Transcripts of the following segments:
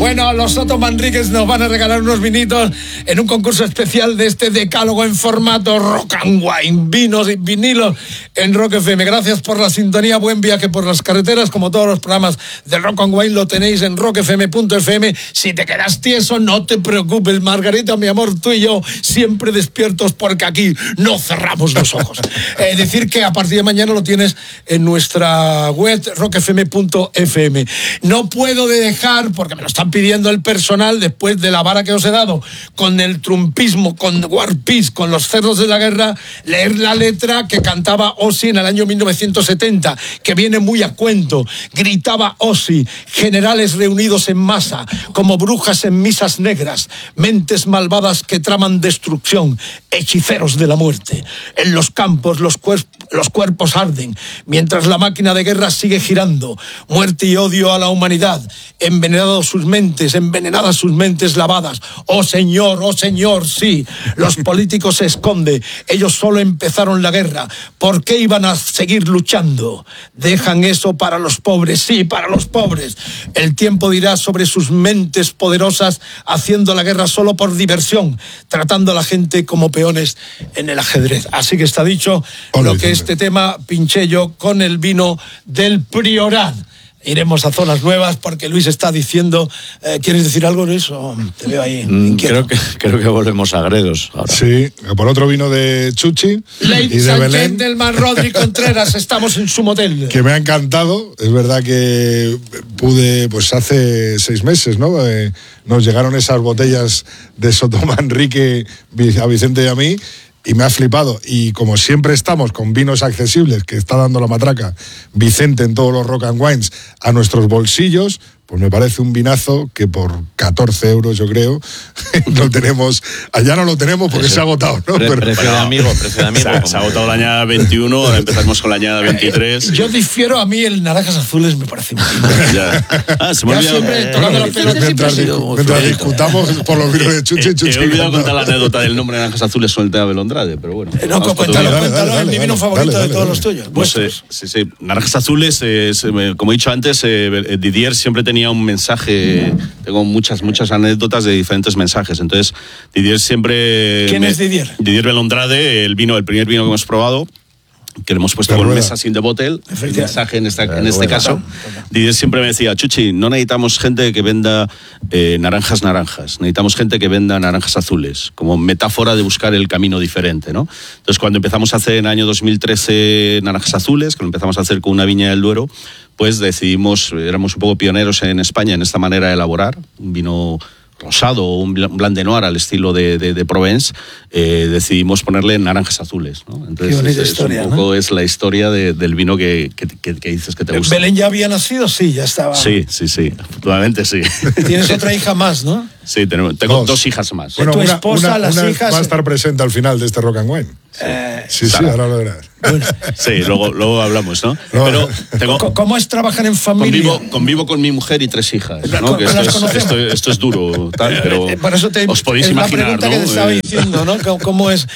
Bueno, los Soto Manríquez nos van a regalar unos vinitos en un concurso especial de este decálogo en formato Rock and Wine, vinos y vinilos en Rock FM. Gracias por la sintonía, buen viaje por las carreteras. Como todos los programas de Rock and Wine lo tenéis en rockfm.fm. Si te quedas tieso, no te preocupes, Margarita, mi amor, tú y yo siempre despiertos porque aquí no cerramos los ojos. Decir que a partir de mañana lo tienes en nuestra web rockfm.fm. No puedo dejar, porque me lo están pidiendo el personal después de la vara que os he dado con el trumpismo, con War Peace, con los cerdos de la guerra, leer la letra que cantaba Ozzy en el año 1970, que viene muy a cuento. Gritaba Ozzy: generales reunidos en masa, como brujas en misas negras, mentes malvadas que traman destrucción, hechiceros de la muerte. En los campos los cuerpos arden, mientras la máquina de guerra sigue girando. Muerte y odio a la humanidad, envenenadas sus mentes lavadas. Oh señor, sí. Los políticos se esconden, ellos solo empezaron la guerra. ¿Por qué iban a seguir luchando? Dejan eso para los pobres, sí, para los pobres. El tiempo dirá sobre sus mentes poderosas, haciendo la guerra solo por diversión, tratando a la gente como peones en el ajedrez. Así que está dicho lo que este tema pinché yo con el vino del Priorat. Iremos a zonas nuevas porque Luis está diciendo... ¿Quieres decir algo, Luis? ¿O te veo ahí inquieto? Creo que volvemos a Gredos ahora. Sí, por otro vino de Chuchi y de Belén. Gentleman, Rodri Contreras, estamos en su motel. Que me ha encantado. Es verdad que pude, pues hace 6 meses, ¿no? Nos llegaron esas botellas de Soto Manrique a Vicente y a mí. Y me ha flipado. Y como siempre estamos con vinos accesibles, que está dando la matraca Vicente en todos los Rock and Wines a nuestros bolsillos, pues me parece un vinazo que por 14 euros, yo creo, lo tenemos. Allá no lo tenemos porque se ha agotado, ¿no? Precio de amigo. Se ha agotado la añada 21, ahora empezamos con la añada 23. Yo difiero, a mí el Naranjas Azules me parece muy lindo. Se me ha olvidado. Siempre tocando la pelota. Mientras discutamos por los vinos de Chuchi. He olvidado contar la anécdota del nombre de Naranjas Azules con el tema Belondrade, pero bueno. Cuéntalo, es mi vino favorito de todos los tuyos. Pues sí. Naranjas Azules, como he dicho antes, Didier siempre tenía un mensaje. Tengo muchas anécdotas de diferentes mensajes. Entonces, Didier siempre... ¿Quién es Didier? Didier Belondrade, el primer vino que hemos probado, que le hemos puesto con mesa sin de bottle. El mensaje en este caso. Didier siempre me decía: Chuchi, no necesitamos gente que venda naranjas, necesitamos gente que venda naranjas azules, como metáfora de buscar el camino diferente, ¿no? Entonces, cuando empezamos a hacer en el año 2013 naranjas azules, que lo empezamos a hacer con una viña del Duero, pues decidimos, éramos un poco pioneros en España en esta manera de elaborar un vino rosado o un blanc de noir al estilo de Provence. Decidimos ponerle naranjas azules, ¿no? Entonces historia, un poco, ¿no? Es la historia del vino que dices que te gusta. ¿Belén ya había nacido? Sí, ya estaba. Sí, afortunadamente sí. Tienes otra hija más, ¿no? Sí, tengo 2 hijas más. Bueno, tu esposa, las hijas... va a estar presente al final de este Rock and Wine. Sí, ahora lo verás. Bueno. Sí, luego hablamos, ¿no? Pero ¿Cómo es trabajar en familia? Convivo con mi mujer y 3 hijas, ¿no? Que esto es duro, tal, pero por eso os podéis imaginar, la pregunta, ¿no? Que te estaba diciendo, ¿no? ¿Cómo es?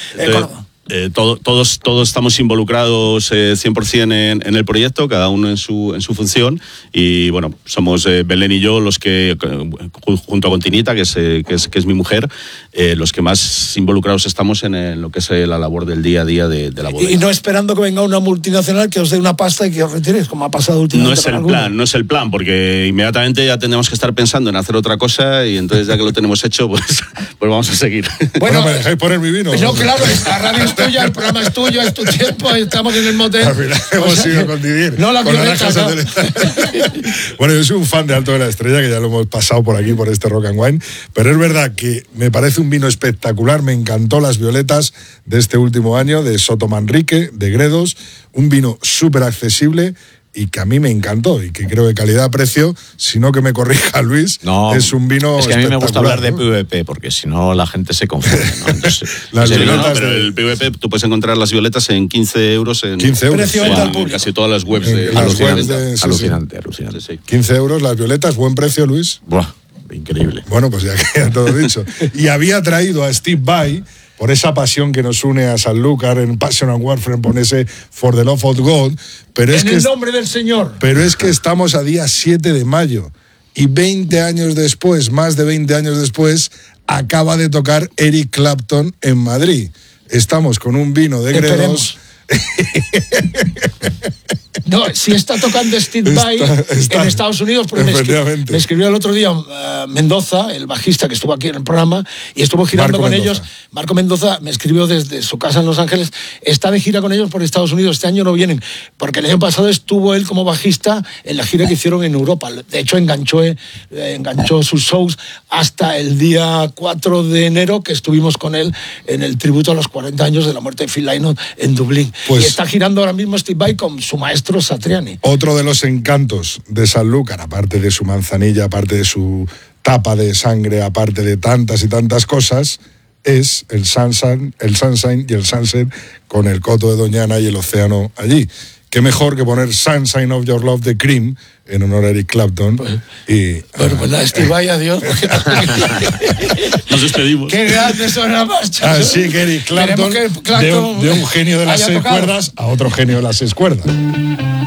Todos estamos involucrados 100% en el proyecto, cada uno en su función, y bueno, somos Belén y yo los que, junto con Tinita, que es mi mujer, los que más involucrados estamos en lo que es la labor del día a día de la bodega. Y no esperando que venga una multinacional que os dé una pasta y que os retiréis, como ha pasado últimamente. No es el plan, porque inmediatamente ya tendremos que estar pensando en hacer otra cosa, y entonces ya que lo tenemos hecho, pues vamos a seguir. Bueno, ¿me dejáis poner mi vino? No, claro, la radio es tuya, el programa es tuyo, es tu tiempo, estamos en el motel. Al final hemos ido con Didier. No, la violeta, no. Bueno, yo soy un fan de Alto de la Estrella, que ya lo hemos pasado por aquí, por este Rock and Wine, pero es verdad que me parece un vino espectacular. Me encantó las violetas de este último año, de Soto Manrique, de Gredos, un vino súper accesible y que a mí me encantó, y que creo que calidad-precio, si no que me corrija Luis, es un vino. Es que a mí me gusta hablar de PVP, porque si no la gente se confunde, ¿no? Entonces, pero el PVP, tú puedes encontrar las violetas en 15 euros en 15 euros. Precio en casi todas las webs de alucinante. Sí. 15 euros las violetas, buen precio, Luis. Buah, increíble. Bueno, pues ya queda todo dicho. Y había traído a Steve Vai, por esa pasión que nos une a Sanlúcar en Passion and Warfare, en ponerse For the Love of God. Pero en el nombre del Señor. Pero es que estamos a día 7 de mayo y 20 años después, más de 20 años después, acaba de tocar Eric Clapton en Madrid. Estamos con un vino de Gredos. No, si está tocando Steve Vai en Estados Unidos, porque me escribió el otro día Mendoza, el bajista que estuvo aquí en el programa, y estuvo girando con ellos. Marco Mendoza me escribió desde su casa en Los Ángeles, está de gira con ellos por Estados Unidos. Este año no vienen, porque el año pasado estuvo él como bajista en la gira que hicieron en Europa. De hecho, enganchó sus shows hasta el día 4 de enero, que estuvimos con él en el tributo a los 40 años de la muerte de Phil Lynott en Dublín. Pues, y está girando ahora mismo Steve Vai con su maestro Satriani. Otro de los encantos de Sanlúcar, aparte de su manzanilla, aparte de su tapa de sangre, aparte de tantas y tantas cosas, es el sunshine y el sunset con el coto de Doñana y el océano allí. Qué mejor que poner Sunshine of Your Love de Cream en honor a Eric Clapton. Bueno, pues nada, Steve Vai, adiós. Nos despedimos. Qué grande son las marchas. Así que Eric Clapton, de un genio de las 6 cuerdas a otro genio de las 6 cuerdas.